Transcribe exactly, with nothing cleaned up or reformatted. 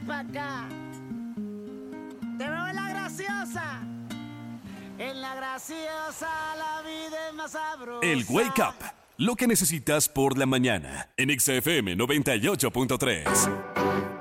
pa' acá. Te veo en la graciosa. En la graciosa la vida es más sabrosa. El Wake Up, lo que necesitas por la mañana, en X F M noventa y ocho punto tres.